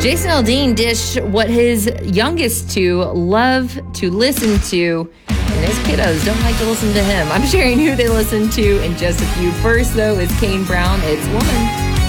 Jason Aldean dished what his youngest two love to listen to, and his kiddos don't like to listen to him. I'm sharing who they listen to in just a few. First, though, is Kane Brown. It's Woman.